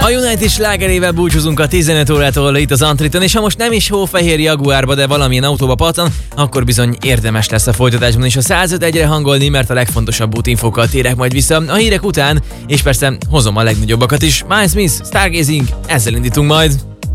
A United slágerével búcsúzunk a 15 órától itt az Antriton, és ha most nem is hófehér Jaguárba, de valamilyen autóba pattan, akkor bizony érdemes lesz a folytatásban is a 105.1-re hangolni, mert a legfontosabb útinfókkal térek majd vissza a hírek után, és persze hozom a legnagyobbakat is. Miles Smith, Stargazing, ezzel indítunk majd.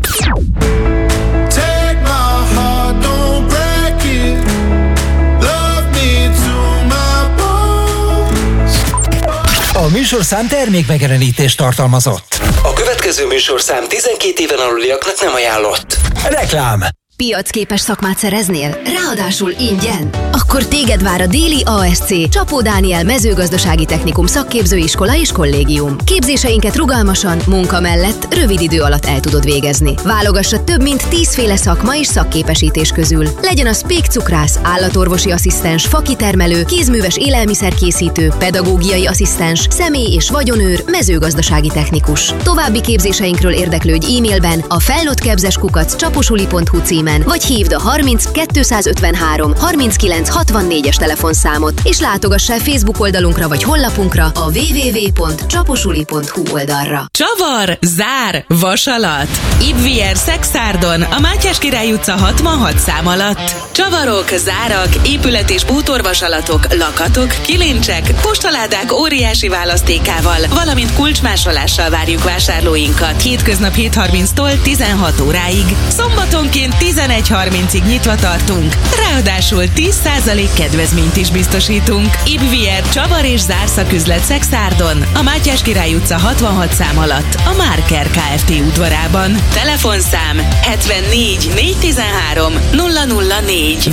A műsorszám termékmegjelenítést tartalmazott. A következő műsorszám 12 éven aluliaknak nem ajánlott. Reklám. Piacképes szakmát szereznél? Ráadásul ingyen? Akkor téged vár a Déli ASC, Csapó Dániel mezőgazdasági technikum szakképzőiskola és kollégium. Képzéseinket rugalmasan, munka mellett rövid idő alatt el tudod végezni. Válogassa több mint 10 féle szakma és szakképesítés közül. Legyen az pékcukrász, állatorvosi asszisztens, fakitermelő, kézműves élelmiszerkészítő, pedagógiai asszisztens, személy- és vagyonőr, mezőgazdasági technikus. További képzéseinkről érdeklődj e-mailben a felnőtttkepzeskukac.csaposuli.hu címen, vagy hívd a 30 253 39 64-es telefonszámot, és látogass el Facebook oldalunkra vagy honlapunkra a www.csaposuli.hu oldalra. Csavar, zár, vasalat. Ibvier Szexárdon, a Mátyás Király utca 66 szám alatt. Csavarok, zárak, épület- és bútorvasalatok, lakatok, kilincsek, postaládák óriási választékával, valamint kulcsmásolással várjuk vásárlóinkat. Hétköznap 7:30-tól 16 óráig. Szombatonként 11:30-ig nyitva tartunk, ráadásul 10% kedvezményt is biztosítunk. Ibvier Csavar és zárszaküzlet Szexárdon, a Mátyás Király utca 66 szám alatt, a Márker Kft. Udvarában. Telefonszám 74 413 004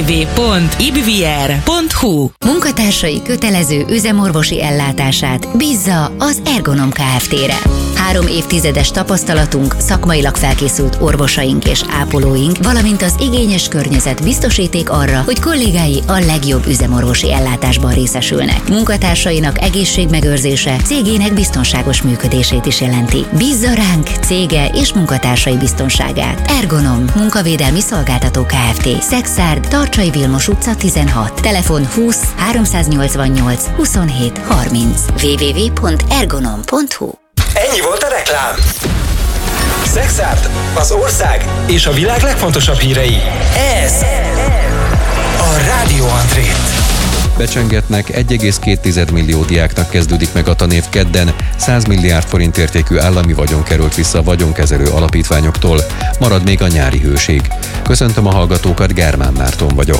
www.ibvier.hu. Munkatársai kötelező üzemorvosi ellátását bízza az Ergonom Kft-re. 3 évtizedes tapasztalatunk, szakmailag felkészült orvosaink és ápolóink, valamint az igényes környezet biztosíték arra, hogy kollégái a legjobb üzemorvosi ellátásban részesülnek. Munkatársainak egészségmegőrzése cégének biztonságos működését is jelenti. Bízza ránk cége és munkatársai biztonságát. Ergonom, munkavédelmi szolgáltató Kft. Szexárd, Tarcsai Vilmos utca 16. Telefon 20 388 27 30. www.ergonom.hu. Ennyi volt a reklám. Szexárd, az ország és a világ legfontosabb hírei. Ez a Rádió Antrét. Becsengetnek 1,2 millió diáknak kezdődik meg a tanév kedden, 100 milliárd forint értékű állami vagyon került vissza a vagyonkezelő alapítványoktól. Marad még a nyári hőség. Köszöntöm a hallgatókat, Germán Márton vagyok.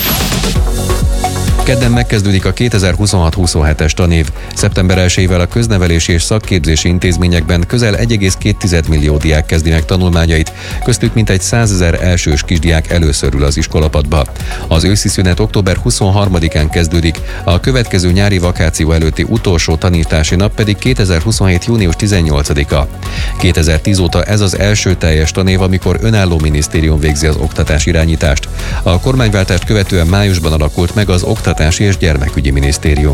Kedden megkezdődik a 2026-27-es tanév. Szeptember 1-ével a köznevelési és szakképzési intézményekben közel 1,2 millió diák kezdi meg tanulmányait, köztük mintegy 100 000 elsős kisdiák először ül az iskolapadba. Az őszi szünet október 23-án kezdődik, a következő nyári vakáció előtti utolsó tanítási nap pedig 2027. június 18-a. 2010 óta ez az első teljes tanév, amikor önálló minisztérium végzi az oktatás irányítást. A kormányváltást követően májusban alakult meg az Oktatási és Gyermekügyi Minisztérium.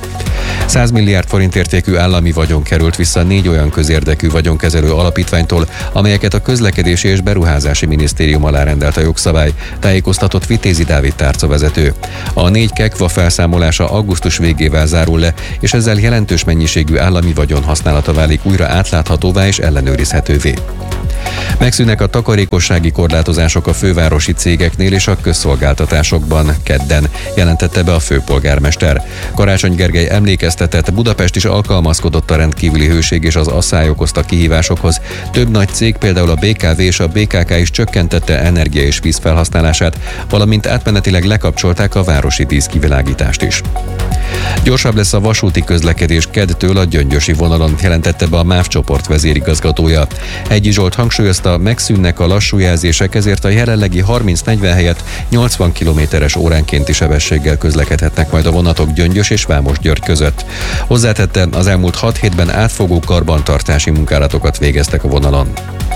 100 milliárd forint értékű állami vagyon került vissza 4 olyan közérdekű vagyonkezelő alapítványtól, amelyeket a Közlekedési és Beruházási Minisztérium alá rendelt a jogszabály, tájékoztatott Vitézi Dávid tárcavezető. A 4 KEKVA felszámolása augusztus végével zárul le, és ezzel jelentős mennyiségű állami vagyon használata válik újra átláthatóvá és ellenőrizhetővé. Megszűnnek a takarékossági korlátozások a fővárosi cégeknél és a közszolgáltatásokban kedden, jelentette be a főpolgármester. Karácsony Gergely emlékeztetett, Budapest is alkalmazkodott a rendkívüli hőség és az asszály okozta kihívásokhoz. Több nagy cég, például a BKV és a BKK is csökkentette energia és víz felhasználását, valamint átmenetileg lekapcsolták a városi díszkivilágítást is. Gyorsabb lesz a vasúti közlekedés kedtől a Gyöngyösi vonalon, jelentette be a MÁV csoport vezérigazgatója. Hegyi Zsolt hangsúlyozta, megszűnnek a lassú jelzések, ezért a jelenlegi 30-40 helyett 80 km/h óránkénti sebességgel közlekedhetnek majd a vonatok Gyöngyös és Vámosgyörgy között. Hozzátette, az elmúlt 6 hétben átfogó karbantartási munkálatokat végeztek a vonalon.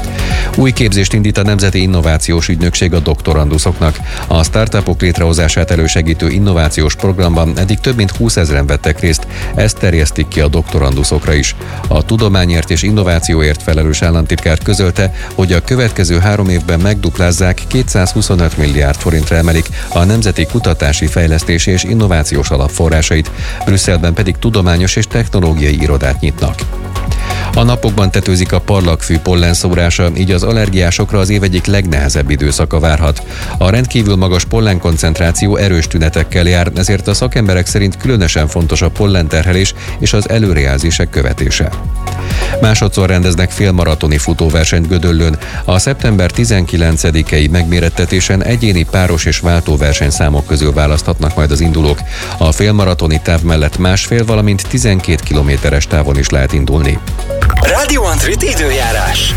Új képzést indít a Nemzeti Innovációs Ügynökség a doktoranduszoknak. A startupok létrehozását elősegítő innovációs programban eddig több mint 20 000-en vettek részt, ezt terjesztik ki a doktoranduszokra is. A tudományért és innovációért felelős államtitkár közölte, hogy a következő 3 évben megduplázzák, 225 milliárd forintra emelik a Nemzeti Kutatási, Fejlesztési és Innovációs Alap forrásait, Brüsszelben pedig tudományos és technológiai irodát nyitnak. A napokban tetőzik a parlagfű pollenszórása, így az allergiásokra az év egyik legnehezebb időszaka várhat. A rendkívül magas pollenkoncentráció erős tünetekkel jár, ezért a szakemberek szerint különösen fontos a pollenterhelés és az előrejelzések követése. Másodszor rendeznek félmaratoni futóversenyt Gödöllőn. A szeptember 19-i megmérettetésen egyéni, páros és váltó versenyszámok közül választhatnak majd az indulók. A félmaratoni táv mellett másfél, valamint 12 kilométeres távon is lehet indulni. Radio Antrit időjárás.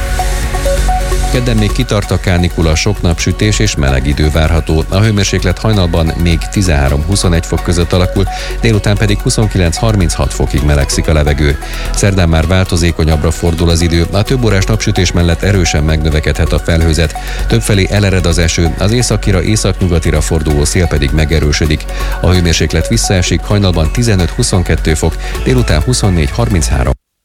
Kedden még kitart a kánikula, sok napsütés és meleg idő várható. A hőmérséklet hajnalban még 13-21 fok között alakul, délután pedig 29-36 fokig melegszik a levegő. Szerdán már változékonyabbra fordul az idő, a több órás napsütés mellett erősen megnövekedhet a felhőzet. Többfelé elered az eső, az északira, északnyugatira forduló szél pedig megerősödik. A hőmérséklet visszaesik, hajnalban 15-22 fok, délután 24-33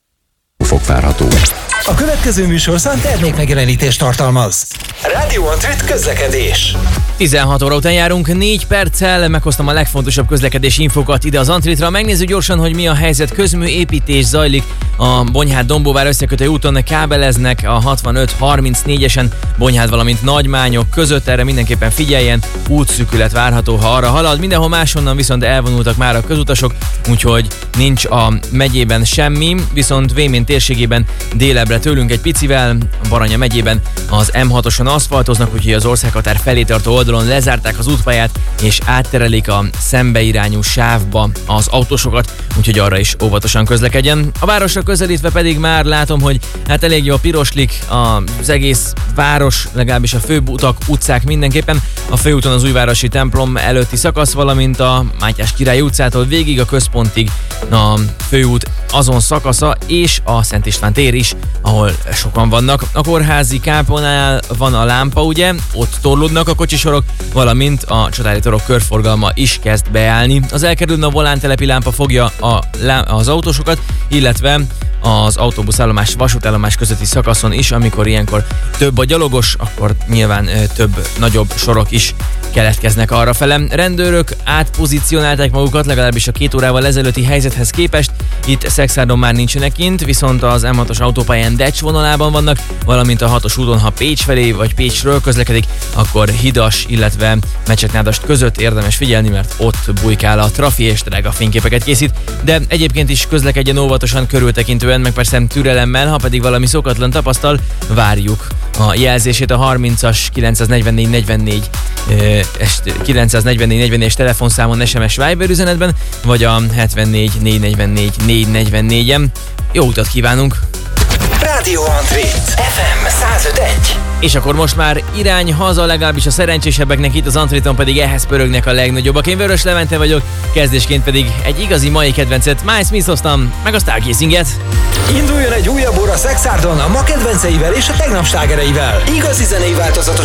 fok várható. A következő műsorszám termékmegjelenítést tartalmaz. Radio Antrit közlekedés. 16 óra után járunk, 4 perccel meghoztam a legfontosabb közlekedési infokat ide az Antritra. Megnézzük gyorsan, hogy mi a helyzet. Közműépítés zajlik a Bonyhád-Dombóvár összekötő úton, kábeleznek a 65-34-esen Bonyhád, valamint Nagymányok között. Erre mindenképpen figyeljen, útszűkület várható, ha arra halad. Mindenhol máshonnan viszont elvonultak már a közutasok, úgyhogy nincs a megyében semmi, viszont Vémén térségében délebre tőlünk egy picivel, Baranya megyében az M6-oson aszfaltoznak, úgyhogy az országhatár felé tartó oldalon lezárták az útpályát, és átterelik a szembeirányú sávba az autósokat, úgyhogy arra is óvatosan közlekedjen. A városra közelítve pedig már látom, hogy hát elég jó piroslik az egész város, legalábbis a főbb utak, utcák mindenképpen. A főúton az újvárosi templom előtti szakasz, valamint a Mátyás Király utcától végig a központig a főút azon szakasza, és a Szent István tér is, ahol sokan vannak. A kórházi kápolnál van a lámpa, ugye, ott torlódnak a kocsisorok, valamint a Csatári torok körforgalma is kezd beállni. Az elkerülne a volántelepi lámpa fogja az autósokat, illetve az autóbuszállomás, vasútállomás közötti szakaszon is, amikor ilyenkor több a gyalogos, akkor nyilván több nagyobb sorok is keletkeznek arrafele. Rendőrök átpozícionálták magukat, legalábbis a 2 órával ezelőtti helyzethez képest. Itt Szexárdon már nincsenek kint, viszont az M6-os autópályán Decs vonalában vannak, valamint a 6-os úton, ha Pécs felé vagy Pécsről közlekedik, akkor Hidas, illetve Mecseknádast között érdemes figyelni, mert ott bujkál a trafi és drága fényképeket készít. De egyébként is közlekedjen óvatosan, körültekintően, meg persze türelemmel, ha pedig valami szokatlan tapasztal, várjuk a jelzését a 30-as 944-44-es telefonszámon, SMS Viber üzenetben, vagy a 74-444-444-en. Jó utat kívánunk! Radio Antrit FM 105.1. És akkor most már irány haza, legalábbis a szerencsésebbeknek, itt az Antriton pedig ehhez pörögnek a legnagyobbak. Én Vörös Levente vagyok, kezdésként pedig egy igazi mai kedvencet, Miles Smith hoztam, meg a Stargazinget. Induljon egy újabb óra Szexárdon a ma kedvenceivel és a tegnap slágereivel. Igazi zenei változatos